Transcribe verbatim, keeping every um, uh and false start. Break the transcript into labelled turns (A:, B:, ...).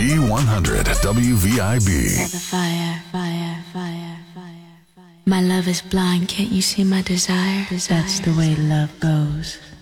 A: B one hundred W V I B.
B: Fire, fire, fire, fire, fire. My love is blind, can't you see my desire? That's the way love goes.